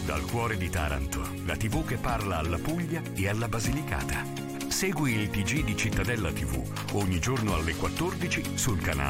Dal cuore di Taranto, la TV che parla alla Puglia e alla Basilicata. Segui il TG di Cittadella TV ogni giorno alle 14 sul canale